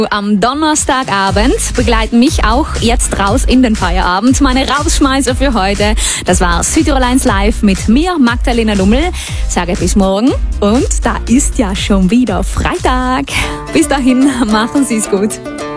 Am Donnerstagabend begleiten mich auch jetzt raus in den Feierabend. Meine Rausschmeißer für heute, das war Südtirol 1 Live mit mir, Magdalena Lummel. Sage bis morgen und da ist ja schon wieder Freitag. Bis dahin, machen Sie es gut.